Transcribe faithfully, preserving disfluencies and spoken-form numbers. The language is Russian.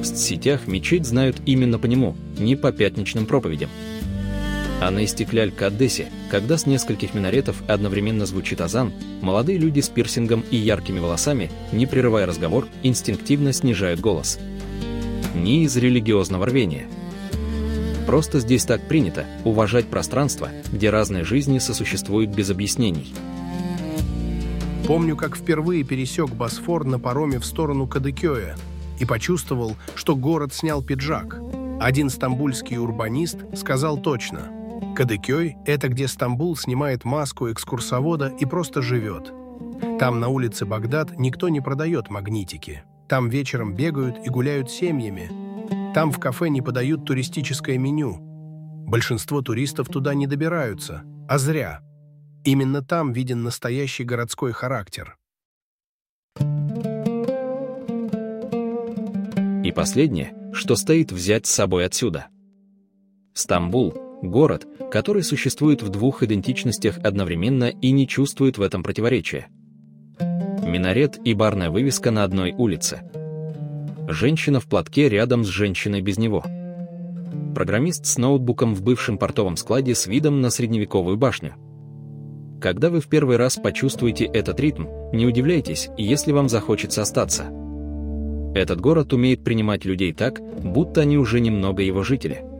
В соцсетях мечеть знают именно по нему, не по пятничным проповедям. А на Истикляль-Каддесе, когда с нескольких минаретов одновременно звучит азан, молодые люди с пирсингом и яркими волосами, не прерывая разговор, инстинктивно снижают голос. Не из религиозного рвения. Просто здесь так принято уважать пространство, где разные жизни сосуществуют без объяснений. Помню, как впервые пересек Босфор на пароме в сторону Кадыкёя и почувствовал, что город снял пиджак. Один стамбульский урбанист сказал точно: Кадыкёй – это где Стамбул снимает маску экскурсовода и просто живет. Там на улице Багдад никто не продает магнитики. Там вечером бегают и гуляют семьями. Там в кафе не подают туристическое меню. Большинство туристов туда не добираются, а зря. Именно там виден настоящий городской характер. И последнее, что стоит взять с собой отсюда. Стамбул – город, который существует в двух идентичностях одновременно и не чувствует в этом противоречия. Минарет и барная вывеска на одной улице. Женщина в платке рядом с женщиной без него. Программист с ноутбуком в бывшем портовом складе с видом на средневековую башню. Когда вы в первый раз почувствуете этот ритм, не удивляйтесь, если вам захочется остаться. Этот город умеет принимать людей так, будто они уже немного его жители.